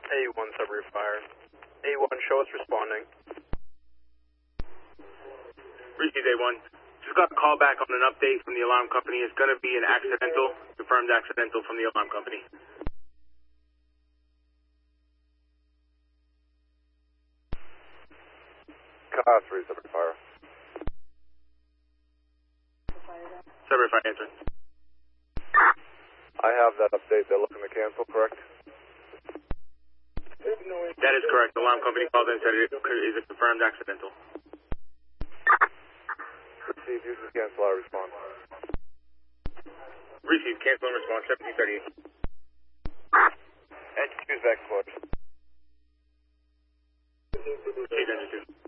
A1 subroof fire. A1, show us responding. Received A1. Just got a call back on an update from the alarm company. It's going to be an accidental, confirmed accidental from the alarm company. Car 3, subroof fire. Subroof fire answer. I have that update. They're looking to cancel, correct? That is correct. The alarm company called in and said it is a confirmed accidental. Receive, uses cancel, I respond. Received, cancel and response, 1738. And choose back, close. Engine 2.